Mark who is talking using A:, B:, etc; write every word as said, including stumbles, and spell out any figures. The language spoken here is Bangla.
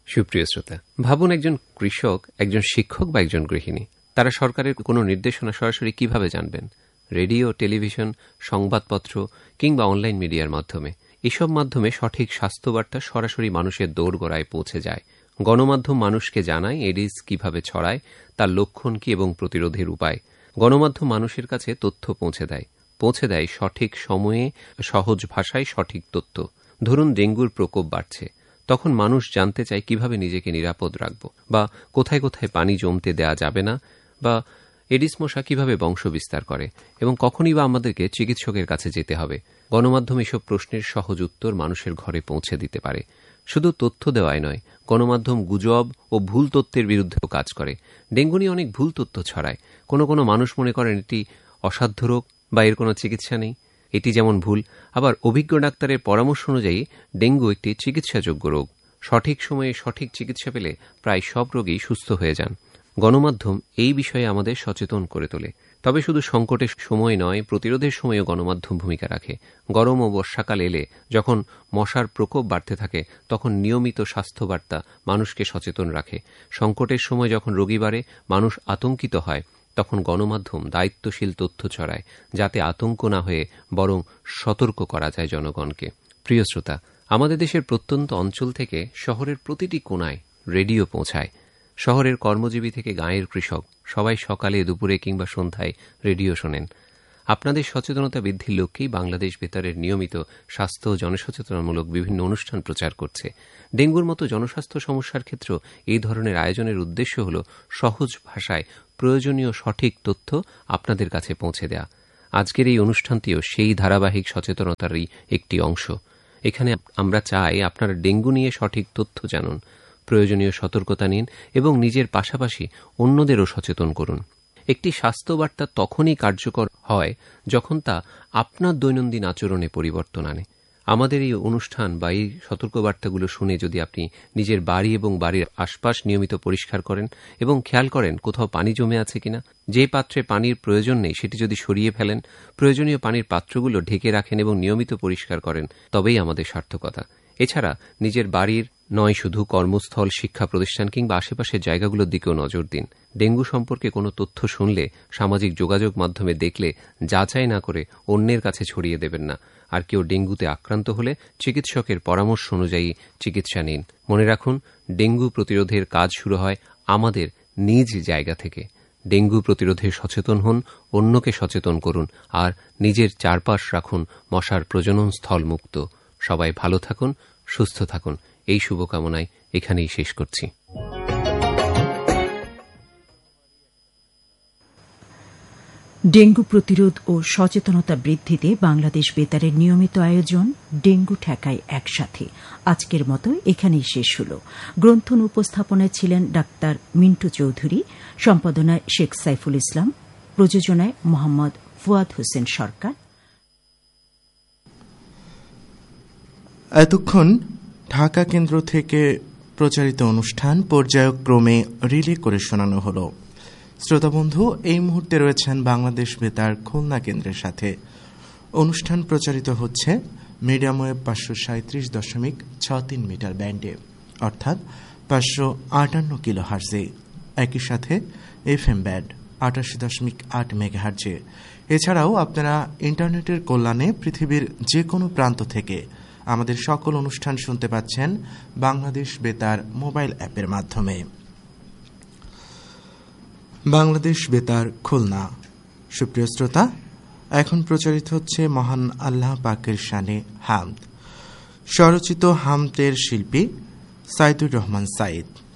A: সুপ্রিয় শ্রোতা, ভাবুন একজন কৃষক, একজন শিক্ষক বা একজন গৃহিণী, তারা সরকারের কোনো নির্দেশনা সরাসরি কিভাবে জানবেন? রেডিও, টেলিভিশন, সংবাদপত্র কিংবা অনলাইন মিডিয়ার মাধ্যমে। এসব মাধ্যমে সঠিক স্বাস্থ্যবার্তা সরাসরি মানুষের দোরগোড়ায় পৌঁছে যায়। গণমাধ্যম মানুষকে জানায় এডিস কিভাবে ছড়ায়, তার লক্ষণ কি এবং প্রতিরোধের উপায়। গণমাধ্যম মানুষের কাছে তথ্য পৌঁছে দেয় পৌঁছে দেয় সঠিক সময়ে, সহজ ভাষায় সঠিক তথ্য। ধরুন ডেঙ্গুর প্রকোপ বাড়ছে, তখন মানুষ জানতে চায় কিভাবে নিজেকে নিরাপদ রাখব, বা কোথায় কোথায় পানি জমতে দেয়া যাবে না, বা এডিস মশা কিভাবে বংশ বিস্তার করে এবং কখনই বা আমাদেরকে চিকিৎসকের কাছে যেতে হবে। গণমাধ্যম এসব প্রশ্নের সহজ উত্তর মানুষের ঘরে পৌঁছে দিতে পারে। শুধু তথ্য দেওয়াই নয়, গণমাধ্যম গুজব ও ভুল তথ্যের বিরুদ্ধেও কাজ করে। ডেঙ্গু নিয়ে অনেক ভুল তথ্য ছড়ায়। কোনো কোনো মানুষ মনে করেন এটি অসাধ্য রোগ বা এর কোনো চিকিৎসা নেই। এটি যেমন ভুল, আবার অভিজ্ঞ ডাক্তারের পরামর্শ অনুযায়ী ডেঙ্গু একটি চিকিৎসাযোগ্য রোগ। সঠিক সময়ে সঠিক চিকিৎসা পেলে প্রায় সব রোগী সুস্থ হয়ে যান। গণমাধ্যম এই বিষয়ে আমাদের সচেতন করে তোলে। তবে শুধু সংকটের সময় নয়, প্রতিরোধের সময়ও গণমাধ্যম ভূমিকা রাখে। গরম ও বর্ষাকাল এলে যখন মশার প্রকোপ বাড়তে থাকে, তখন নিয়মিত স্বাস্থ্যবার্তা মানুষকে সচেতন রাখে। সংকটের সময় যখন রোগী বাড়ে, মানুষ আতঙ্কিত হয়, তখন গণমাধ্যম দায়িত্বশীল তথ্য ছড়ায়, যাতে আতঙ্ক না হয়ে বরং সতর্ক করা যায় জনগণকে। প্রিয় শ্রোতা, আমাদের দেশের প্রত্যন্ত অঞ্চল থেকে শহরের প্রতিটি কোণায় রেডিও পৌঁছায়। শহরের কর্মজীবী থেকে গাঁয়ের কৃষক সবাই সকালে, দুপুরে কিংবা সন্ধ্যায় রেডিও শোনেন। আপনাদের সচেতনতা বৃদ্ধির লক্ষ্যেই বাংলাদেশ বেতারের নিয়মিত স্বাস্থ্য ও জনসচেতনামূলক বিভিন্ন অনুষ্ঠান প্রচার করছে। ডেঙ্গুর মতো জনস্বাস্থ্য সমস্যার ক্ষেত্রে এই ধরনের আয়োজনের উদ্দেশ্য হল সহজ ভাষায় প্রয়োজনীয় সঠিক তথ্য আপনাদের কাছে পৌঁছে দেয়া। আজকের এই অনুষ্ঠানটিও সেই ধারাবাহিক সচেতনতারই একটি অংশ। এখানে আমরা চাই আপনারা ডেঙ্গু নিয়ে সঠিক তথ্য জানুন, প্রয়োজনীয় সতর্কতা নিন এবং নিজের পাশাপাশি অন্যদেরও সচেতন করুন। একটি স্বাস্থ্যবার্তা তখনই কার্যকর হয় যখন তা আপনার দৈনন্দিন আচরণে পরিবর্তন আনে। আমাদের এই অনুষ্ঠান বা এই সতর্কবার্তাগুলো শুনে যদি আপনি নিজের বাড়ি এবং বাড়ির আশপাশ নিয়মিত পরিষ্কার করেন এবং খেয়াল করেন কোথাও পানি জমে আছে কিনা, যে পাত্রে পানির প্রয়োজন নেই সেটি যদি সরিয়ে ফেলেন, প্রয়োজনীয় পানির পাত্রগুলো ঢেকে রাখেন এবং নিয়মিত পরিষ্কার করেন, তবেই আমাদের সার্থকতা। এছাড়া নিজের বাড়ির নয়, শুধু কর্মস্থল, শিক্ষা প্রতিষ্ঠান কিংবা আশেপাশের জায়গাগুলোর দিকেও নজর দিন। ডেঙ্গু সম্পর্কে কোনো তথ্য শুনলে, সামাজিক যোগাযোগ মাধ্যমে দেখলে যাচাই না করে অন্যের কাছে ছড়িয়ে দেবেন না। আর কেউ ডেঙ্গুতে আক্রান্ত হলে চিকিৎসকের পরামর্শ অনুযায়ী চিকিৎসা নিন। মনে রাখুন, ডেঙ্গু প্রতিরোধের কাজ শুরু হয় আমাদের নিজ জায়গা থেকে। ডেঙ্গু প্রতিরোধে সচেতন হন, অন্যকে সচেতন করুন, আর নিজের চারপাশ রাখুন মশার প্রজনন স্থল মুক্ত। সবাই ভালো থাকুন, সুস্থ থাকুন, এই শুভকামনায় এখানেই শেষ করছি।
B: ডেঙ্গু প্রতিরোধ ও সচেতনতা বৃদ্ধিতে বাংলাদেশ বেতারের নিয়মিত আয়োজন ডেঙ্গু ঠেকায় একসাথে আজকের মতো এখানেই শেষ হল। গ্রন্থন উপস্থাপনায় ছিলেন ডাক্তার মিন্টু চৌধুরী, সম্পাদনায় শেখ সাইফুল ইসলাম, প্রযোজনায় মোহাম্মদ ফুয়াদ হোসেন সরকার।
C: এতক্ষণ ঢাকা কেন্দ্র থেকে প্রচারিত অনুষ্ঠান পর্যায়ক্রমে রিলে করে শোনানো হল। শ্রোতাবন্ধু, এই মুহূর্তে রয়েছেন বাংলাদেশ বেতার খুলনা কেন্দ্রের সাথে। অনুষ্ঠান প্রচারিত হচ্ছে মিডিয়াম ওয়েভ পাঁচশো সাঁত্রিশ দশমিক ছ তিন মিটার ব্যান্ডে, অর্থাৎ পাঁচশো আটান্ন কিলো হার্জে। একই সাথে এফ এম ব্যান্ড আটাশি দশমিক আট মেগাহার্জে। এছাড়াও আপনারা ইন্টারনেটের কল্যাণে পৃথিবীর যে কোনো প্রান্ত থেকে আমাদের সকল অনুষ্ঠান শুনতে পাচ্ছেন বাংলাদেশ বেতার মোবাইল অ্যাপের মাধ্যমে। বাংলাদেশ বেতার খুলনা। সুপ্রিয় শ্রোতা, এখন প্রচারিত হচ্ছে মহান আল্লাহ পাকের শানে হামদ। স্বরচিত হামদের শিল্পী সাইদুর রহমান সাইদ।